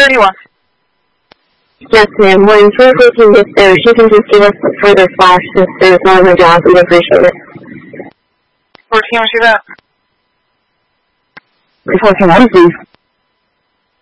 31. Yes, ma'am. When Tracy can get there, she can just give us a further flash since there's no other jobs. We'd appreciate it. 14, receive that. 14, what is these?